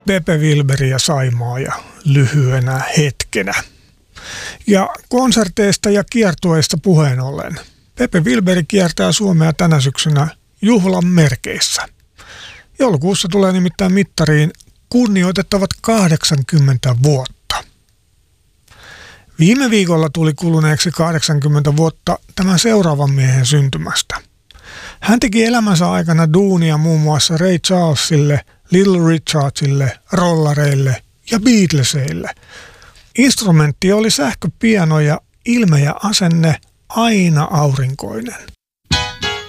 Pepe Wilberi ja Saimaa ja lyhyenä hetkenä. Ja konserteista ja kiertueista puheen ollen. Pepe Wilberi kiertää Suomea tänä syksynä juhlan merkeissä. Joulukuussa tulee nimittäin mittariin kunnioitettavat 80 vuotta. Viime viikolla tuli kuluneeksi 80 vuotta tämän seuraavan miehen syntymästä. Hän teki elämänsä aikana duunia muun muassa Ray Charlesille, Little Richardsille, Rollareille ja Beatlesille. Instrumentti oli sähköpiano ja ilme ja asenne aina aurinkoinen.